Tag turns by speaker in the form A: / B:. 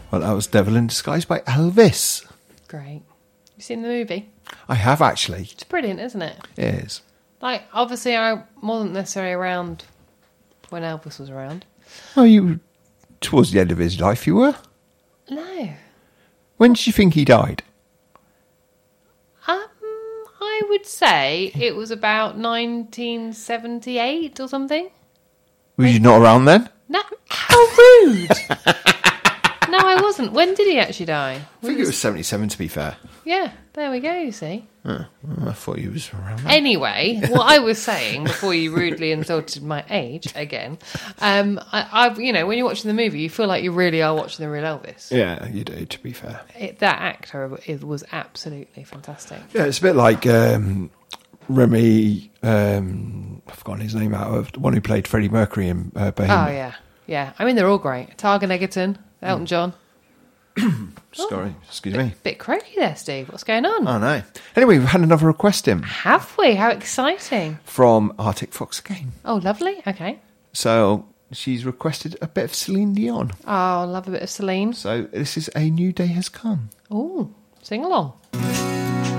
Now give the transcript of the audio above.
A: Well, that was Devil in Disguise by Elvis.
B: Great. You seen the movie?
A: I have, actually.
B: It's brilliant, isn't it?
A: It is.
B: Like, obviously, I wasn't necessarily around when Elvis was around.
A: Oh, you... Towards the end of his life, you were?
B: No.
A: When did you think he died?
B: I would say it was about 1978 or something.
A: Were you not around then?
B: No, how rude! No, I wasn't. When did he actually die?
A: I think it was 77, to be fair.
B: Yeah, there we go, you see.
A: Oh, well, I thought he was around then.
B: Anyway, what I was saying before you rudely insulted my age again, I you know, when you're watching the movie, you feel like you really are watching the real Elvis.
A: Yeah, you do, to be fair.
B: That actor was absolutely fantastic.
A: Yeah, it's a bit like Remy, I've forgotten his name out of the one who played Freddie Mercury in Bohemian.
B: Oh, yeah. Yeah. I mean, they're all great. Taron Egerton, Elton John.
A: Sorry, excuse me.
B: Bit croaky there, Steve. What's going on?
A: Oh, no. Anyway, we've had another request in
B: Have we? How exciting.
A: from Arctic Fox again.
B: Oh, lovely. Okay.
A: So she's requested a bit of Celine Dion.
B: Oh, love a bit of Celine.
A: So this is A New Day Has Come.
B: Oh, sing along.